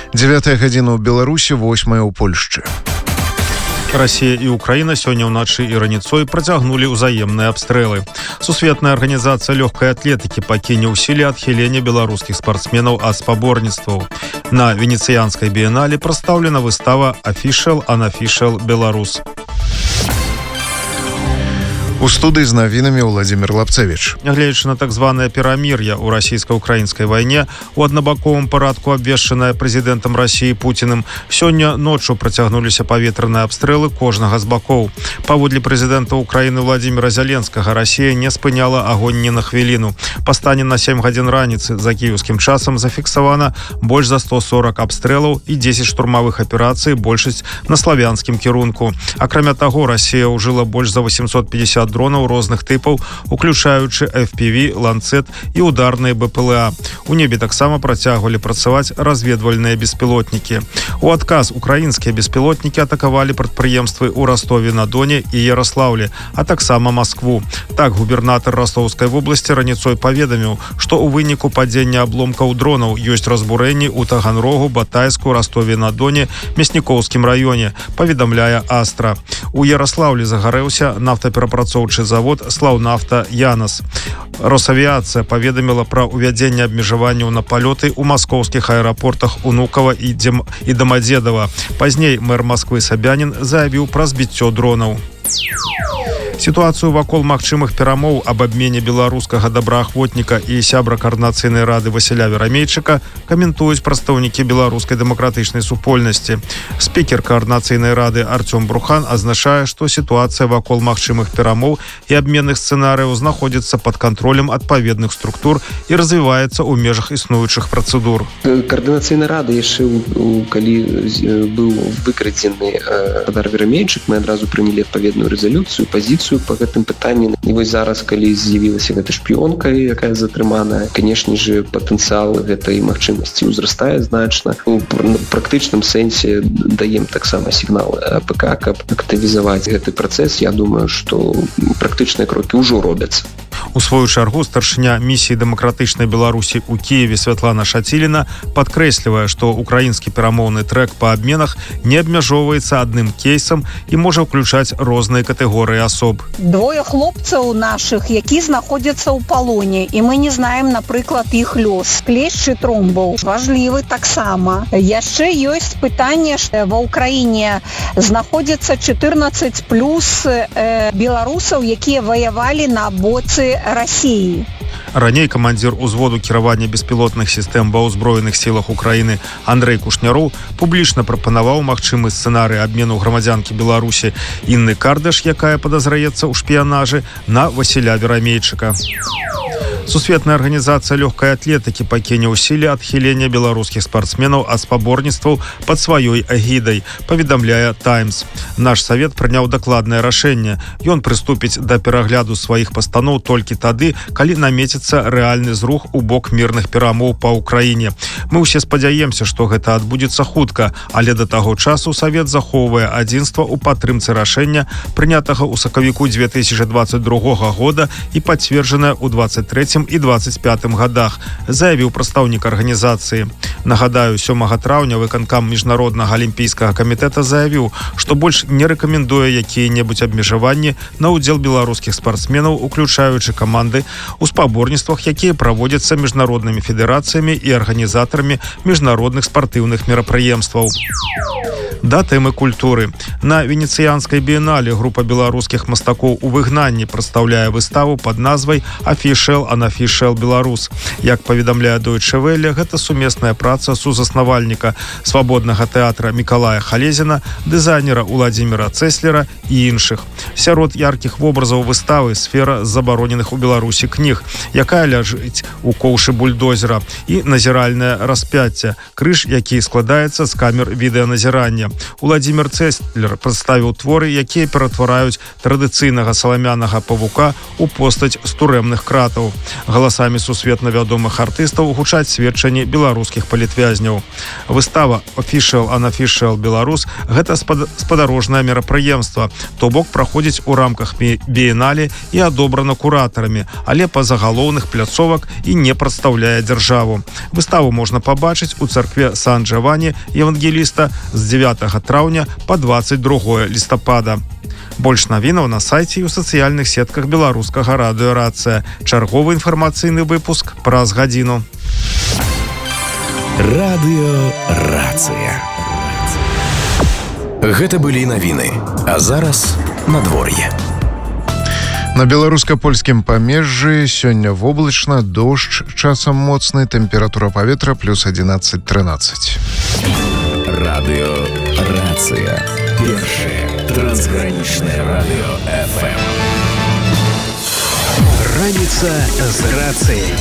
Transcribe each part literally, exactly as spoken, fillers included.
дзевятая гадзіна ў Беларусі, восьмая ў Польшчы. Россия и Украина сегодня ўначы и раніцой працягнули ўзаемныя абстрэлы. Сусветная организация легкой атлетики пакіне ўсілі адхілення беларускіх спортсменаў ад спаборніцтваў. На Венецианской биеннале прадстаўлена выстава Official Unofficial Беларусь. У студыі з навінамі Владимир Лапцевич. Нягледзячы на так званае перамір'е ў расійска-украінскай вайне, у аднабаковым парадку абвешчанае прэзідэнтам Расіі Пуціным, сёння ноччу працягнуліся паветраныя абстрэлы кожнага з бакоў. Паводле прэзідэнта Украіны Владимира Зеленскага, Расія не спыняла агонь ні на хвіліну. Па стане на сем гадзін раніцы за кіеўскім часам зафіксавана больш за сто сорок абстрэлаў і дзесяць штурмавых аперацый, большасць на славянскім кірунку. Акрамя таго, Расія ўжыла больш за восемьсот пятьдесят дронаў розных тыпаў, уключаючы эф пі ви, ланцет і ударныя бэ пэ эл а. У небе таксама працягвалі працаваць разведвальныя беспілотнікі. У адказ украінскія беспілотнікі атакавалі прадпрыемствы ў Ростове-на-Доне і Ярослаўлі, а таксама Маскву. Так, губернатар Ростовскай вобласці раніцой паведаміў, што ў выніку падзення абломкаў дронаў ёсць разбурэнні ў Таганрогу, Батайску, Ростове-на-Доне, Мяснікоўскім раёне, паведамляе Астра. У Ярослаўлі загарэўся нафтаперапрацоўчы завод «Слаўнафта Янас». Росавіацыя паведаміла пра ўвядзенне абмежаванняў на палёты ў маскоўскіх аэрапортах Унукова і, Дем... і Дамадзедава. Пазней мэр Масквы Сабянін заявіў пра збіццё дронаў. Сітуацыю вакол магчымых перамоў аб абмене беларускага добраахвотніка і сябра каардынацыйнай рады Васіля Верамейчыка каментуюць прадстаўнікі беларускай дэмакратычнай супольнасці. Спікер каардынацыйнай рады Артём Брухан азначае, што сітуацыя вакол магчымых перамоў і абменных сцэнарыяў знаходзіцца пад кантролем адпаведных структур і развіваецца ў межах існуючых працэдур. Каардынацыйнай рады яшчэ калі быў выкрадзены Адар Верамейчык, мы адразу прынялі адпаведную рэзалюцыю, пазіцыю по гэтым пытанні. І вось зараз, калі з'явілася гэта шпіёнка, якая затрыманая, канешне же, патэнцыял гэтай магчымасці ўзрастае значна. У практычным сэнсе даем таксама сігнал АПК, каб актывізаваць гэты працэс. Я думаю, што практычныя крокі ўжо робяцца. У сваю чаргу старшыня місіі дэмакратычнай Беларусі ў Кіеве Святлана Шаціліна падкрэслівае, што украінскі перамоўны трэк па абменах не абмяжоўваецца адным кейсам і можа ўключаць розныя катэгорыі асоб. Двое хлопцаў нашых, які знаходзяцца ў палоне, і мы не знаем, напрыклад, іх лёс. Клешчы тромбаў важлівы таксама. Яшчэ ёсць пытанне, што ва ўкраіне знаходзіцца чатырнаццаць плюс э, беларусаў, якія ваявалі на боцы России. Раней камандзір узводу кіравання беспілотных сістэм ва ўзброеных сілах Украіны Андрэй Кушняроў публічна прапанаваў магчымы сцэнарый абмену грамадзянкі Беларусі Інны Кардаш, якая падазраецца ў шпіянажы, на Васіля Верамейчыка. Сусветная арганізацыя лёгкай атлетыкі пакіне ўсілі адхілення беларускіх спартсменаў ад спаборніцтваў пад сваёй агідай, паведамляе Таймс. Наш савет прыняў дакладнае рашэнне. Ён прыступіць да перагляду сваіх пастаноў толькі тады, калі намеціцца рэальны зрух у бок мірных перамоў па ўкраіне. Мы ўсе спадзяемся, што гэта адбудзецца хутка, але да таго часу савет захоўвае адзінства ў падтрымцы рашэння, прынятага ў сакавіку две тысячи двадцать другога года і пацверджанае ў двадцать трэцім і двадцать пятым годах, заявіў прадстаўнік арганізацыі. Нагадаю, сёмага траўня выканкам міжнароднага алімпійскага камітэта заявіў, што больш не рэкамендуе якія-небудзь абмежаванні на ўдзел беларускіх спартсменаў, уключаючы каманды у спаборніцтвах, якія праводзяцца міжнароднымі федэрацыямі і арганізатарамі міжнародных спартыўных мерапрыемстваў. Да тэмы культуры. На Венецианской биеннале група беларускіх мастакоў у выгнанні прадстаўляе выставу пад назвай Official Unofficial Беларусь. Як паведамляе Deutsche Welle, гэта сумесная праца сузаснавальніка свабоднага тэатра Мікалая Халезіна, дызайнера Уладзіміра Цэслера і іншых. Сярод яркіх вобразаў выставы сфера забароненых у Беларусі кніг, якая ляжыць у коўшы бульдозера, і назіральнае распяцце, крыж, які складаецца з камер відэаназірання. краіне. Уладзімір Цэслер прадставіў творы, якія ператвараюць традыцыйнага саламянага павука у постаць з турэмных кратаў. Галасамі сусветна вядомых артыстаў гучаць сведчанні беларускіх палітвязняў. Выстава Official Unofficial Беларус – гэта спадарожнае мерапрыемства, то бок праходзіць у рамках біенале і адобрана куратарамі, але па-за галоўных пляцовак і не прадстаўляе дзяржаву. Выставу можна пабачыць у царкве Сан-Джавані Евангеліста з дзевятага траўня па дваццаць другое лістапада. Больш навінаў на сайце і ў сацыяльных сетках беларускага радыё «Рацыя». Чарговы інфармацыйны выпуск праз гадзіну. Радыё «Рацыя». Гэта былі навіны, а зараз надвор'е. На беларуска-польскім памежжы сёння воблачна, дождж, часам моцны, тэмпература паветра плюс адзінаццаць трынаццаць. Радыё «Рацыя». Першае трансгранічнае радыё эф эм. Раніца з рацыяй.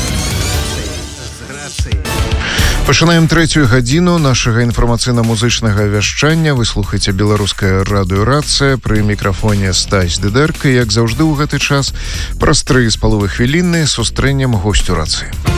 Пачынаем трэцюю гадзіну нашага інфармацыйна-музычнага вяшчання. Вы слухаеце беларускае радыё «Рацыя», пры мікрафоне Стась Дыдэрка. Як заўжды ў гэты час, праз тры з паловай хвіліны сустрэнем госцю «Рацыі».